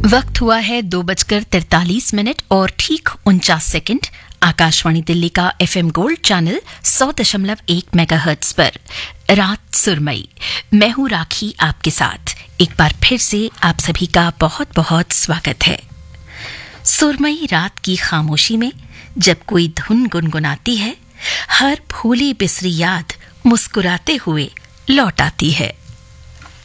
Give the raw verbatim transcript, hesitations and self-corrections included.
वक्त हुआ है दो बजकर तैतालीस मिनट और ठीक उनचास सेकंड। आकाशवाणी दिल्ली का एफएम गोल्ड चैनल सौ दशमलव एक मेगाहर्ट्ज पर रात सुरमई। मैं हूं राखी आपके साथ। एक बार फिर से आप सभी का बहुत बहुत स्वागत है। सुरमई रात की खामोशी में जब कोई धुन गुनगुनाती है, हर भूली बिसरी याद मुस्कुराते हुए लौट आती है।